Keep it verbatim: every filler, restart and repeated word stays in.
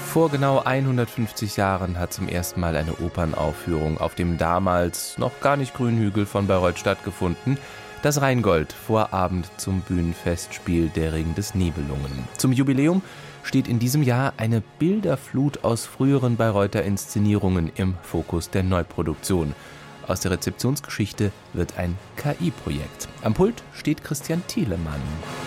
Vor genau hundertfünfzig Jahren hat zum ersten Mal eine Opernaufführung auf dem damals noch gar nicht grünen Hügel von Bayreuth stattgefunden. Das Rheingold, Vorabend zum Bühnenfestspiel Der Ring des Nibelungen. Zum Jubiläum steht in diesem Jahr eine Bilderflut aus früheren Bayreuther Inszenierungen im Fokus der Neuproduktion. Aus der Rezeptionsgeschichte wird ein K I-Projekt. Am Pult steht Christian Thielemann.